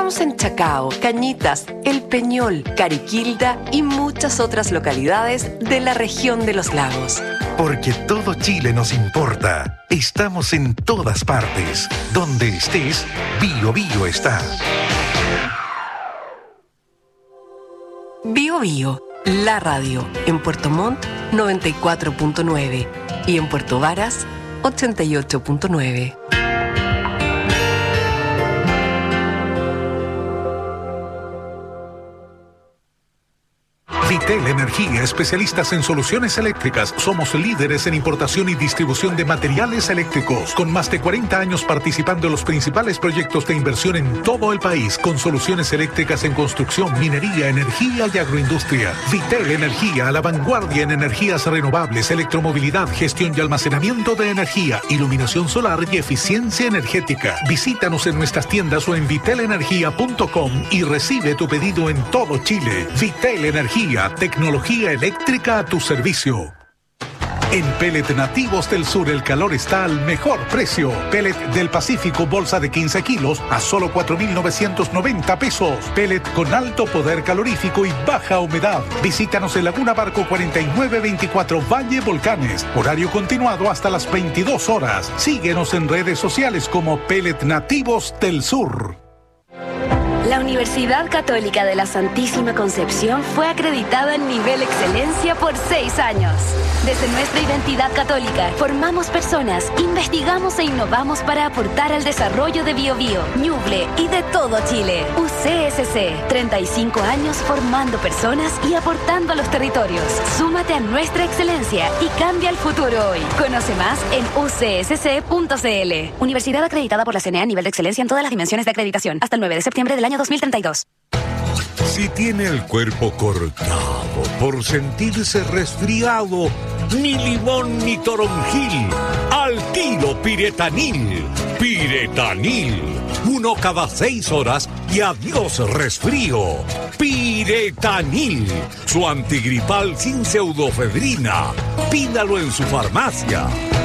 Estamos en Chacao, Cañitas, El Peñol, Cariquilda y muchas otras localidades de la región de los lagos. Porque todo Chile nos importa. Estamos en todas partes. Donde estés, Bio Bio está. Bio Bio, la radio. En Puerto Montt, 94.9. Y en Puerto Varas, 88.9. Vitel Energía, especialistas en soluciones eléctricas. Somos líderes en importación y distribución de materiales eléctricos, con más de 40 años participando en los principales proyectos de inversión en todo el país, con soluciones eléctricas en construcción, minería, energía y agroindustria. Vitel Energía, a la vanguardia en energías renovables, electromovilidad, gestión y almacenamiento de energía, iluminación solar y eficiencia energética. Visítanos en nuestras tiendas o en vitelenergia.com y recibe tu pedido en todo Chile. Vitel Energía, tecnología eléctrica a tu servicio. En Pellet Nativos del Sur el calor está al mejor precio. Pellet del Pacífico, bolsa de 15 kilos a solo 4.990 pesos. Pellet con alto poder calorífico y baja humedad. Visítanos en Laguna Barco 4924 Valle Volcanes. Horario continuado hasta las 22 horas. Síguenos en redes sociales como Pellet Nativos del Sur. La Universidad Católica de la Santísima Concepción fue acreditada en nivel excelencia por 6 años. Desde nuestra identidad católica, formamos personas, investigamos e innovamos para aportar al desarrollo de Biobío, Ñuble y de todo Chile. UCSC, 35 años formando personas y aportando a los territorios. Súmate a nuestra excelencia y cambia el futuro hoy. Conoce más en ucsc.cl. Universidad acreditada por la CNA a nivel de excelencia en todas las dimensiones de acreditación. Hasta el 9 de septiembre del año 2032. Si tiene el cuerpo cortado por sentirse resfriado, ni limón ni toronjil, al tiro Piretanil. Piretanil, 1 cada 6 horas y adiós resfrío. Piretanil, su antigripal sin pseudofedrina. Pídalo en su farmacia.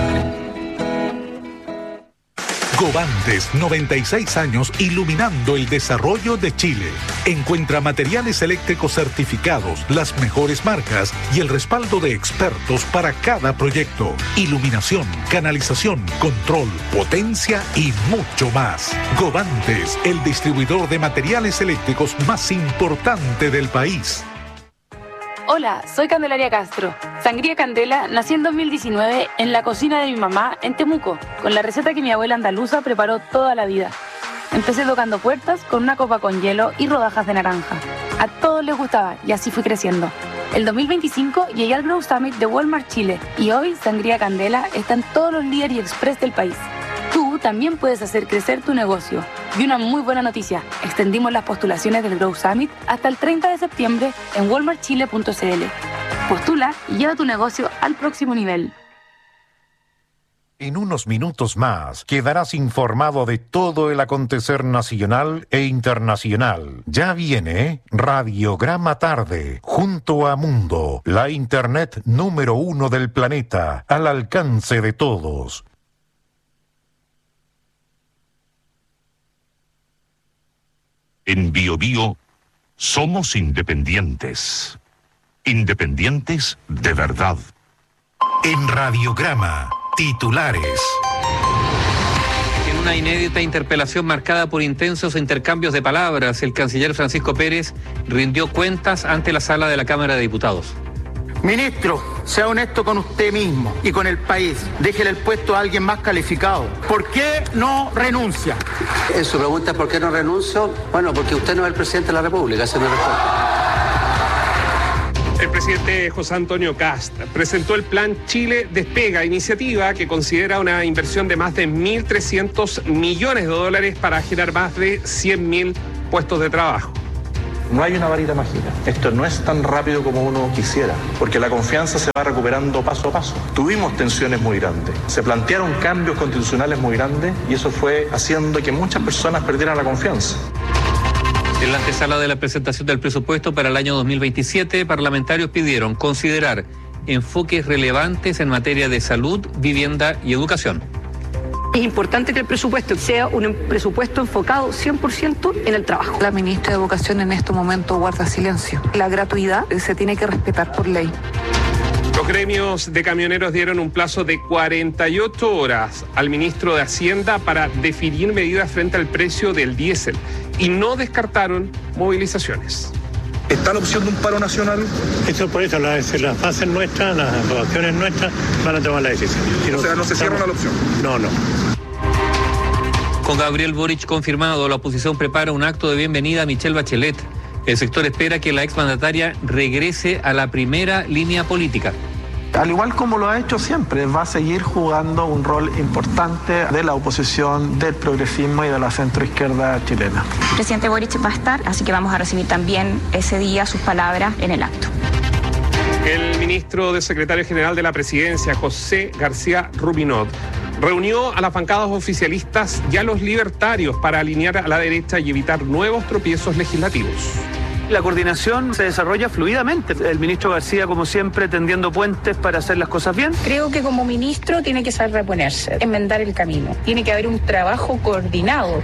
Govantes, 96 años iluminando el desarrollo de Chile. Encuentra materiales eléctricos certificados, las mejores marcas y el respaldo de expertos para cada proyecto. Iluminación, canalización, control, potencia y mucho más. Govantes, el distribuidor de materiales eléctricos más importante del país. Hola, soy Candelaria Castro. Sangría Candela nació en 2019 en la cocina de mi mamá en Temuco, con la receta que mi abuela andaluza preparó toda la vida. Empecé tocando puertas con una copa con hielo y rodajas de naranja. A todos les gustaba y así fui creciendo. El 2025 llegué al Grow Summit de Walmart Chile y hoy Sangría Candela está en todos los líderes y express del país. Tú también puedes hacer crecer tu negocio. Y una muy buena noticia, extendimos las postulaciones del Grow Summit hasta el 30 de septiembre en walmartchile.cl. Postula y lleva tu negocio al próximo nivel. En unos minutos más quedarás informado de todo el acontecer nacional e internacional. Ya viene Radiograma Tarde, junto a Mundo, la internet número 1 del planeta, al alcance de todos. En Biobío somos independientes. Independientes de verdad. En Radiograma, titulares. En una inédita interpelación marcada por intensos intercambios de palabras, el canciller Francisco Pérez rindió cuentas ante la sala de la Cámara de Diputados. Ministro, sea honesto con usted mismo y con el país. Déjele el puesto a alguien más calificado. ¿Por qué no renuncia? Su pregunta es ¿por qué no renuncio? Bueno, porque usted no es el presidente de la República, esa es mi respuesta. El presidente José Antonio Kast presentó el Plan Chile Despega, iniciativa que considera una inversión de más de 1.300 millones de dólares para generar más de 100.000 puestos de trabajo. No hay una varita mágica. Esto no es tan rápido como uno quisiera, porque la confianza se va recuperando paso a paso. Tuvimos tensiones muy grandes, se plantearon cambios constitucionales muy grandes y eso fue haciendo que muchas personas perdieran la confianza. En la antesala de la presentación del presupuesto para el año 2027, parlamentarios pidieron considerar enfoques relevantes en materia de salud, vivienda y educación. Es importante que el presupuesto sea un presupuesto enfocado 100% en el trabajo. La ministra de Educación en este momento guarda silencio. La gratuidad se tiene que respetar por ley. Los gremios de camioneros dieron un plazo de 48 horas al ministro de Hacienda para definir medidas frente al precio del diésel y no descartaron movilizaciones. ¿Está la opción de un paro nacional? Eso por eso, las fases nuestras, las aprobaciones nuestras van a tomar la decisión. O sea, no se cierra la opción. No. Con Gabriel Boric confirmado, la oposición prepara un acto de bienvenida a Michelle Bachelet. El sector espera que la exmandataria regrese a la primera línea política. Al igual como lo ha hecho siempre, va a seguir jugando un rol importante de la oposición, del progresismo y de la centroizquierda chilena. El presidente Boric va a estar, así que vamos a recibir también ese día sus palabras en el acto. El ministro de Secretario General de la Presidencia, José García Rubinot, reunió a las bancadas oficialistas y a los libertarios para alinear a la derecha y evitar nuevos tropiezos legislativos. La coordinación se desarrolla fluidamente. El ministro García, como siempre, tendiendo puentes para hacer las cosas bien. Creo que como ministro tiene que saber reponerse, enmendar el camino. Tiene que haber un trabajo coordinado.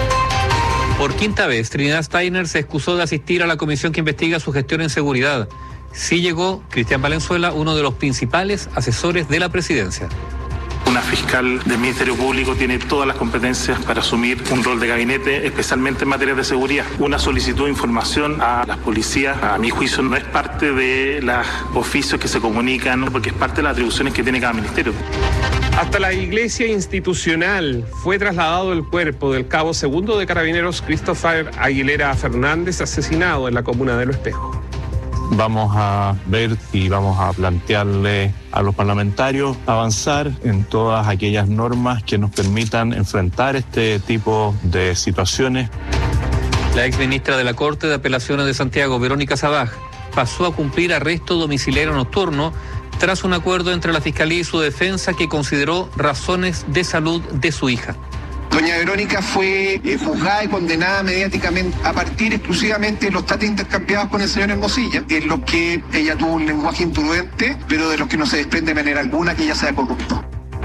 Por quinta vez, Trinidad Steiner se excusó de asistir a la comisión que investiga su gestión en seguridad. Sí llegó Cristian Valenzuela, uno de los principales asesores de la presidencia. Una fiscal del Ministerio Público tiene todas las competencias para asumir un rol de gabinete, especialmente en materia de seguridad. Una solicitud de información a las policías, a mi juicio, no es parte de los oficios que se comunican, porque es parte de las atribuciones que tiene cada ministerio. Hasta la iglesia institucional fue trasladado el cuerpo del cabo segundo de Carabineros Christopher Aguilera Fernández, asesinado en la comuna de Lo Espejo. Vamos a ver y vamos a plantearle a los parlamentarios avanzar en todas aquellas normas que nos permitan enfrentar este tipo de situaciones. La exministra de la Corte de Apelaciones de Santiago, Verónica Sabaj, pasó a cumplir arresto domiciliario nocturno tras un acuerdo entre la Fiscalía y su defensa que consideró razones de salud de su hija. Doña Verónica fue juzgada y condenada mediáticamente a partir exclusivamente de los tratos intercambiados con el señor Hermosilla, en los que ella tuvo un lenguaje imprudente, pero de los que no se desprende de manera alguna que ella sea corrupta.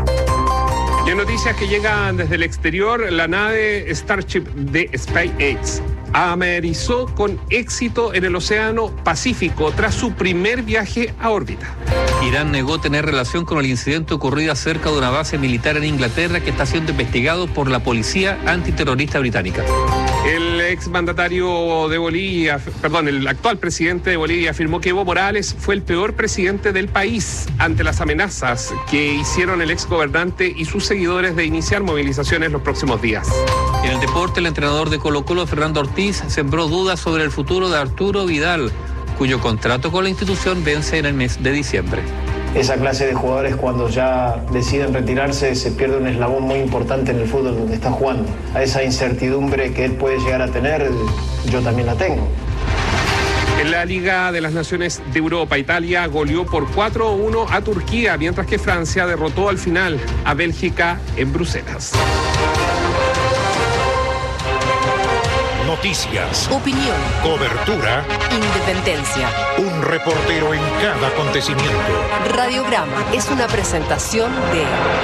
Y en noticias que llegan desde el exterior, la nave Starship de SpaceX amerizó con éxito en el Océano Pacífico tras su primer viaje a órbita. Irán negó tener relación con el incidente ocurrido cerca de una base militar en Inglaterra que está siendo investigado por la policía antiterrorista británica. El exmandatario de Bolivia, el actual presidente de Bolivia afirmó que Evo Morales fue el peor presidente del país ante las amenazas que hicieron el exgobernante y sus seguidores de iniciar movilizaciones los próximos días. En el deporte, el entrenador de Colo-Colo, Fernando Ortiz, sembró dudas sobre el futuro de Arturo Vidal, cuyo contrato con la institución vence en el mes de diciembre. Esa clase de jugadores, cuando ya deciden retirarse, se pierde un eslabón muy importante en el fútbol donde está jugando. A esa incertidumbre que él puede llegar a tener, yo también la tengo. En la Liga de las Naciones de Europa, Italia goleó por 4-1 a Turquía, mientras que Francia derrotó al final a Bélgica en Bruselas. Noticias, opinión, cobertura, independencia. Un reportero en cada acontecimiento. Radiograma es una presentación de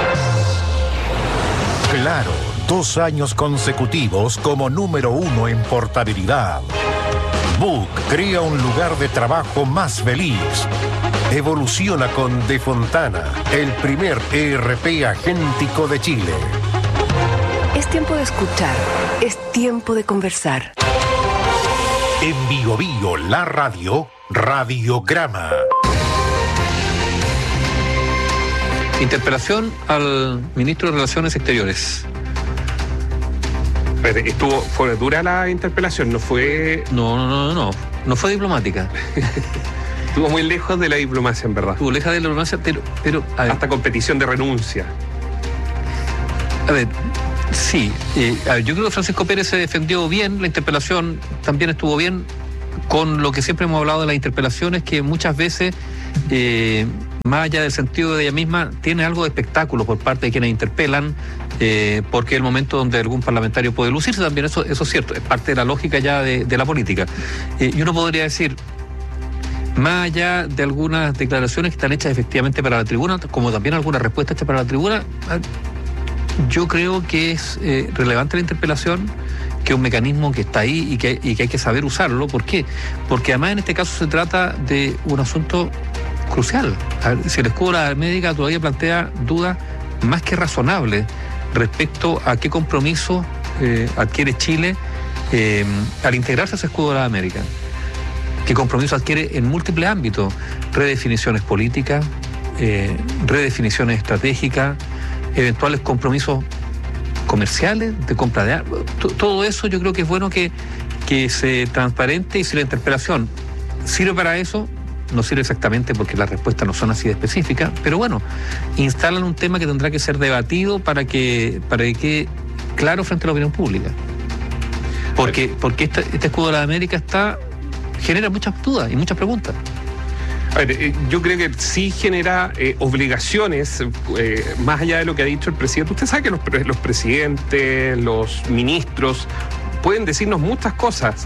Claro, 2 años consecutivos como número 1 en portabilidad. Book crea un lugar de trabajo más feliz. Evoluciona con De Fontana, el primer ERP agéntico de Chile. Es tiempo de escuchar, es tiempo de conversar. En Bio Bio, la radio, Radiograma. Interpelación al ministro de Relaciones Exteriores. ¿Fue dura la interpelación? ¿No fue...? No fue diplomática. Estuvo muy lejos de la diplomacia, en verdad. Estuvo lejos de la diplomacia, pero a ver, hasta con petición de renuncia. A ver, sí. Yo creo que Francisco Pérez se defendió bien, la interpelación también estuvo bien, con lo que siempre hemos hablado de las interpelaciones, que muchas veces, más allá del sentido de ella misma, tiene algo de espectáculo por parte de quienes interpelan, porque es el momento donde algún parlamentario puede lucirse también, eso es cierto, es parte de la lógica ya de la política. Y uno podría decir, más allá de algunas declaraciones que están hechas efectivamente para la tribuna, como también algunas respuestas hechas para la tribuna, Yo creo que es relevante la interpelación, que es un mecanismo que está ahí y que hay que saber usarlo. ¿Por qué? Porque además en este caso se trata de un asunto crucial. A ver, si el escudo de la América todavía plantea dudas más que razonables respecto a qué compromiso adquiere Chile al integrarse a ese escudo de la América. ¿Qué compromiso adquiere en múltiples ámbitos? Redefiniciones políticas, redefiniciones estratégicas, eventuales compromisos comerciales de compra de armas. Todo eso yo creo que es bueno que se transparente, y si la interpelación sirve para eso, no sirve exactamente porque las respuestas no son así de específicas, pero bueno, instalan un tema que tendrá que ser debatido para que quede claro frente a la opinión pública. Porque este escudo de la América genera muchas dudas y muchas preguntas. A ver, yo creo que sí genera obligaciones, más allá de lo que ha dicho el presidente. Usted sabe que los presidentes, los ministros, pueden decirnos muchas cosas.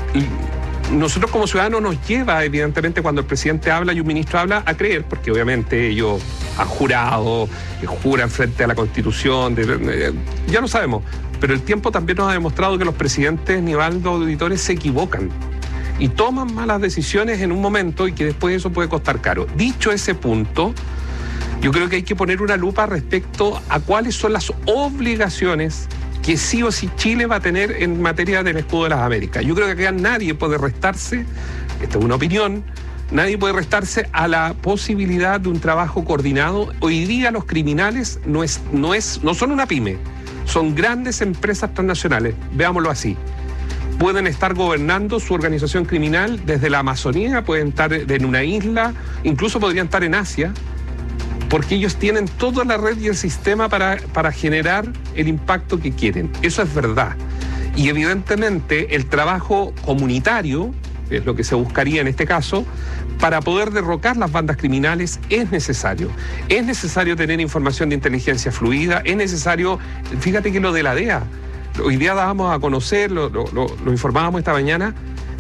Nosotros como ciudadanos nos lleva, evidentemente, cuando el presidente habla y un ministro habla, a creer, porque obviamente ellos han jurado, juran frente a la Constitución, ya lo sabemos. Pero el tiempo también nos ha demostrado que los presidentes, Nivaldo, auditores, se equivocan y toman malas decisiones en un momento y que después eso puede costar caro. Dicho ese punto, yo creo que hay que poner una lupa respecto a cuáles son las obligaciones que sí o sí Chile va a tener en materia del escudo de las Américas. Yo creo que acá nadie puede restarse, esta es una opinión, nadie puede restarse a la posibilidad de un trabajo coordinado. Hoy día los criminales no son una pyme, son grandes empresas transnacionales, veámoslo así. Pueden estar gobernando su organización criminal desde la Amazonía, pueden estar en una isla, incluso podrían estar en Asia, porque ellos tienen toda la red y el sistema para generar el impacto que quieren. Eso es verdad. Y evidentemente el trabajo comunitario, es lo que se buscaría en este caso, para poder derrocar las bandas criminales es necesario. Es necesario tener información de inteligencia fluida, es necesario, fíjate que lo de la DEA, hoy día dábamos a conocer, lo informábamos esta mañana,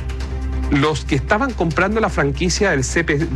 los que estaban comprando la franquicia del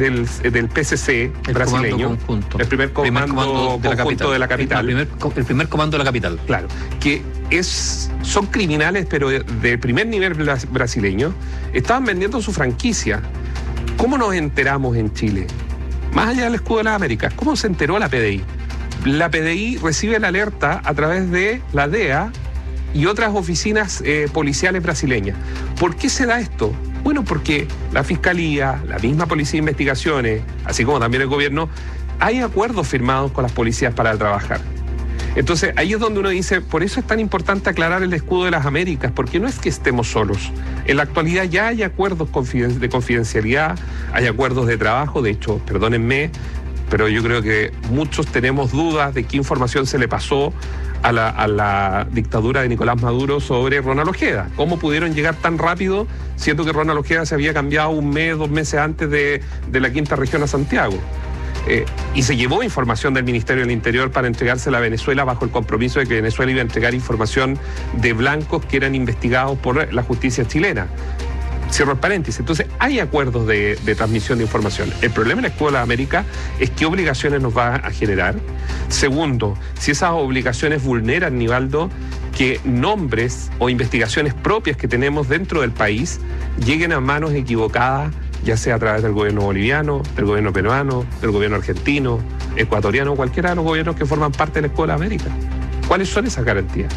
PCC brasileño, el primer comando conjunto de la capital. El primer comando de la capital. Claro, que son criminales, pero de primer nivel brasileño, estaban vendiendo su franquicia. ¿Cómo nos enteramos en Chile? Más allá del escudo de las Américas, ¿cómo se enteró la PDI? La PDI recibe la alerta a través de la DEA y otras oficinas policiales brasileñas. ¿Por qué se da esto? Bueno, porque la Fiscalía, la misma Policía de Investigaciones, así como también el gobierno, hay acuerdos firmados con las policías para trabajar. Entonces, ahí es donde uno dice, por eso es tan importante aclarar el escudo de las Américas, porque no es que estemos solos. En la actualidad ya hay acuerdos de confidencialidad, hay acuerdos de trabajo, de hecho, perdónenme, pero yo creo que muchos tenemos dudas de qué información se le pasó a la dictadura de Nicolás Maduro sobre Ronald Ojeda. ¿Cómo pudieron llegar tan rápido, siendo que Ronald Ojeda se había cambiado 1 mes, 2 meses antes de la quinta región a Santiago? Y se llevó información del Ministerio del Interior para entregársela a Venezuela bajo el compromiso de que Venezuela iba a entregar información de blancos que eran investigados por la justicia chilena. Cierro el paréntesis. Entonces, hay acuerdos de transmisión de información. El problema en el escudo de la América es qué obligaciones nos va a generar. Segundo, si esas obligaciones vulneran, Nivaldo, que nombres o investigaciones propias que tenemos dentro del país lleguen a manos equivocadas, ya sea a través del gobierno boliviano, del gobierno peruano, del gobierno argentino, ecuatoriano, cualquiera de los gobiernos que forman parte del escudo de la América. ¿Cuáles son esas garantías?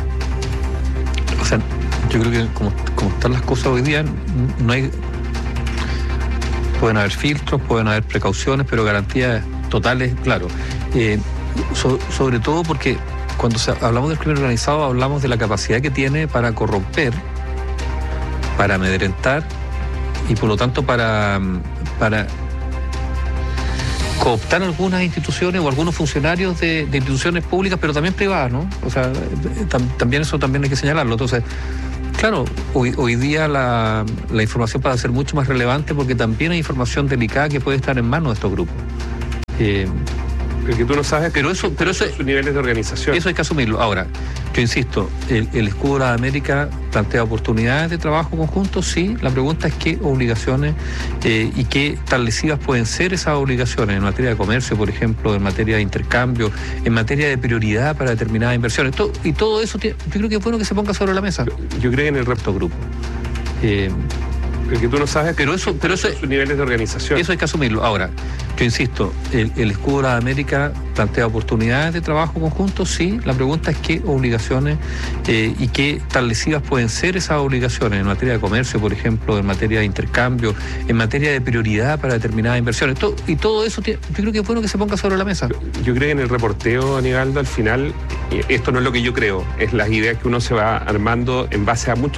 O sea, yo creo que como están las cosas hoy día, no hay. Pueden haber filtros, pueden haber precauciones, pero garantías totales, claro. Sobre todo porque cuando hablamos del crimen organizado, hablamos de la capacidad que tiene para corromper, para amedrentar y por lo tanto para cooptar algunas instituciones o algunos funcionarios de instituciones públicas, pero también privadas, ¿no? O sea, también eso también hay que señalarlo. Entonces, claro, hoy día la información puede ser mucho más relevante porque también hay información delicada que puede estar en manos de estos grupos. Porque tú no sabes, pero eso sus niveles de organización. Eso hay que asumirlo. Ahora, Yo insisto, el escudo de la América plantea oportunidades de trabajo conjunto, sí. La pregunta es qué obligaciones y qué establecidas pueden ser esas obligaciones en materia de comercio, por ejemplo, en materia de intercambio, en materia de prioridad para determinadas inversiones. Y todo eso, yo creo que es bueno que se ponga sobre la mesa. Yo creo en el resto grupo. Porque tú no sabes, pero eso sus niveles de organización. Eso hay que asumirlo. Ahora, yo insisto, el escudo de la América plantea oportunidades de trabajo conjunto, sí. La pregunta es qué obligaciones y qué establecidas pueden ser esas obligaciones en materia de comercio, por ejemplo, en materia de intercambio, en materia de prioridad para determinadas inversiones. Y todo eso, yo creo que es bueno que se ponga sobre la mesa. Yo creo que en el reporteo, Aníbaldo, al final, esto no es lo que yo creo, es las ideas que uno se va armando en base a muchos